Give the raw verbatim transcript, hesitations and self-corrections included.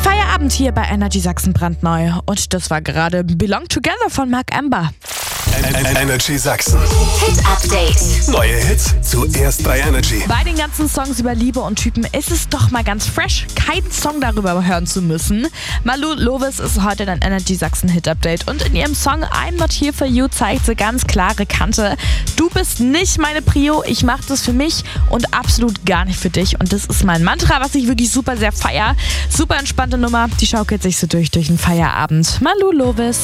Feierabend hier bei Energy Sachsen brandneu. Und das war gerade Belong Together von Mark Amber. Energy Sachsen. Hit Update. Neue Hits zuerst bei Energy. Bei den ganzen Songs über Liebe und Typen ist es doch mal ganz fresh, keinen Song darüber hören zu müssen. Malu Lovis ist heute dein Energy Sachsen Hit Update und in ihrem Song I'm Not Here For You zeigt sie ganz klare Kante. Du bist nicht meine Prio, ich mach das für mich und absolut gar nicht für dich. Und das ist mein Mantra, was ich wirklich super sehr feier. Super entspannte Nummer, die schaukelt sich so durch durch den Feierabend. Malu Lovis.